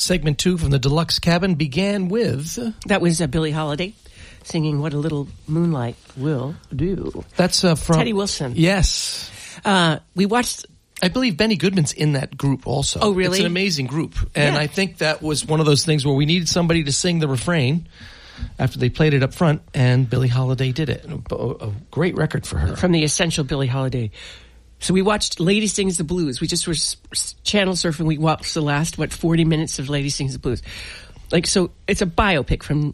Segment 2 from the Deluxe Cabin began with... That was Billie Holiday singing What a Little Moonlight Will Do. That's from... Teddy Wilson. Yes. We watched... I believe Benny Goodman's in that group also. Oh, really? It's an amazing group. And I think that was one of those things where we needed somebody to sing the refrain after they played it up front, and Billie Holiday did it. A great record for her. From the Essential Billie Holiday. So we watched Lady Sings the Blues. We just were channel surfing. We watched the last, 40 minutes of Lady Sings the Blues. So it's a biopic from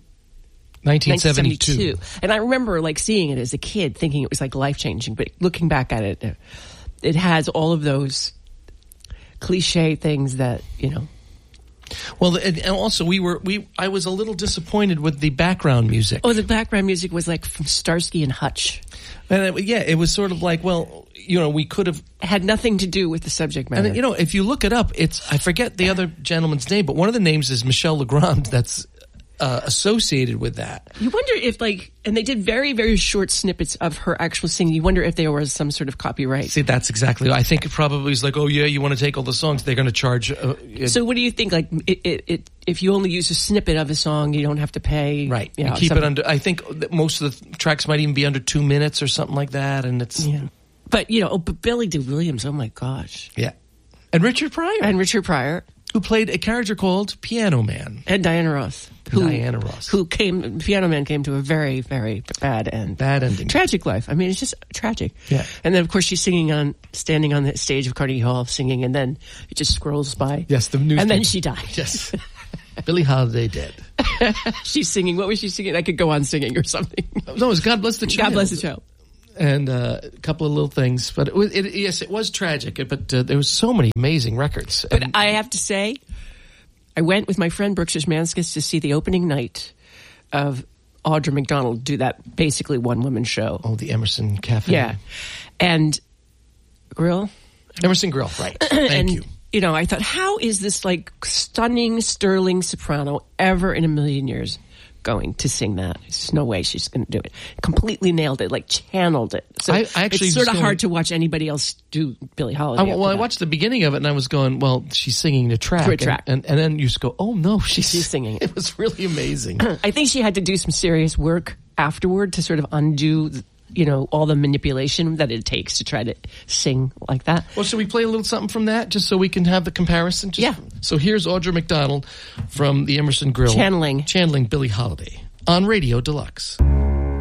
1972. And I remember seeing it as a kid, thinking it was life-changing. But looking back at it, it has all of those cliche things that, Well, and also I was a little disappointed with the background music. Oh, the background music was from Starsky and Hutch. And it was sort of we could have... Had nothing to do with the subject matter. And, if you look it up, I forget the other gentleman's name, but one of the names is Michel Legrand that's associated with that. You wonder if, and they did very, very short snippets of her actual singing. You wonder if there was some sort of copyright. See, that's exactly... I think it probably is you want to take all the songs, they're going to charge... So what do you think? If you only use a snippet of a song, you don't have to pay... Right. You keep it under... I think that most of the tracks might even be under 2 minutes or something like that, and it's... Yeah. But, but Billy Dee Williams, oh my gosh. Yeah. And Richard Pryor. Who played a character called Piano Man. And Diana Ross. Piano Man came to a very, very bad end. Bad ending. Tragic life. I mean, it's just tragic. Yeah. And then, of course, she's standing on the stage of Carnegie Hall singing, and then it just scrolls by. Yes, the news. And then she died. Yes. Billie Holiday dead. She's singing. What was she singing? I could go on singing or something. No, it was God Bless the Child. God Bless the Child. And a couple of little things. But it was tragic. But there was so many amazing records. But I have to say... I went with my friend Brooks Szymanskis to see the opening night of Audra McDonald do that basically one-woman show. Oh, the Emerson Cafe. Yeah. And Grill? Emerson Grill, right. Thank you. I thought, how is this stunning, sterling soprano ever in a million years going to sing that? There's no way she's going to do it. Completely nailed it, channeled it. So I actually it's sort of hard to watch anybody else do Billie Holiday. I watched the beginning of it and I was going, well, she's singing the track. And then you just go, oh no, she's singing. It was really amazing. I think she had to do some serious work afterward to sort of undo all the manipulation that it takes to try to sing like that. Well, should we play a little something from that just so we can have the comparison? Yeah. So here's Audra McDonald from the Emerson Grill. Channeling Billie Holiday on Radio Deluxe.